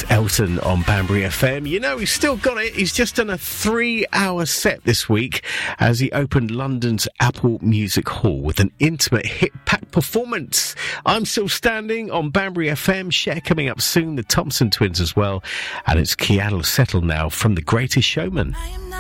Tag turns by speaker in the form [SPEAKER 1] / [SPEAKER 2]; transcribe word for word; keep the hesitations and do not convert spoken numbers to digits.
[SPEAKER 1] It's Elton on Banbury F M. You know, he's still got it. He's just done a three-hour set this week as he opened London's Apple Music Hall with an intimate hit-packed performance. I'm Still Standing on Banbury F M. Cher coming up soon, the Thompson Twins as well. And it's Keanu Settle now from The Greatest Showman.